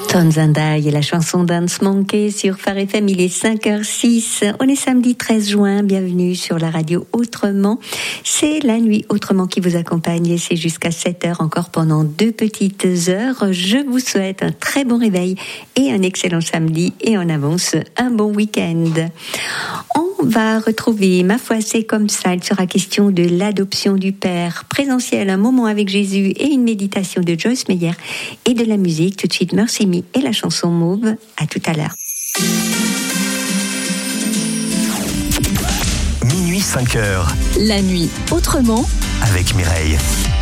Tonzanda et la chanson Dance Monkey sur Phare FM, il est 5h06. On est samedi 13 juin, bienvenue sur la radio Autrement. C'est la nuit Autrement qui vous accompagne et c'est jusqu'à 7h encore pendant 2 petites heures. Je vous souhaite un très bon réveil et un excellent samedi et en avance un bon week-end. On va retrouver Ma foi c'est comme ça, il sera question de l'adoption du Père, présentiel, un moment avec Jésus et une méditation de Joyce Meyer et de la musique. Tout de suite Mercy Me et la chanson Mauve. À tout à l'heure. Minuit 5h. La nuit Autrement avec Mireille.